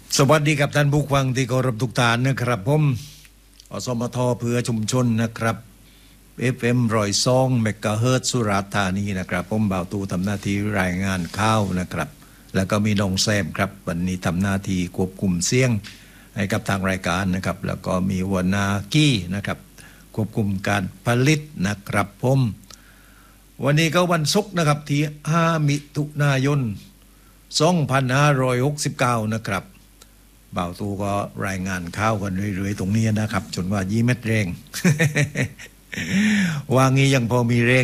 สวัสดีครับท่านผู้ฟังที่เคารพทุกท่านนะครับผมอสมทเพื่อชุมชนนะครับ FM 102 เมกะเฮิรตซ์สุราษฎร์ธานีนะครับผมบ่าวตูทำหน้าที่รายงานข่าวนะครับแล้วก็มีน้องแซมครับวันนี้ทำหน้าที่ควบคุมเสียงให้กับทางรายการนะครับแล้วก็มีหัวหน้ากี้นะครับควบคุมการผลิตนะครับผมวันนี้ก็วันศุกร์นะครับที่5มิถุนายน2569นะครับบ่าวตูก็รายงานข่าวกันเรื่อยๆตรงนี้นะครับจนว่ายี่เม็ดแรง ว่างี้ยังพอมีแรง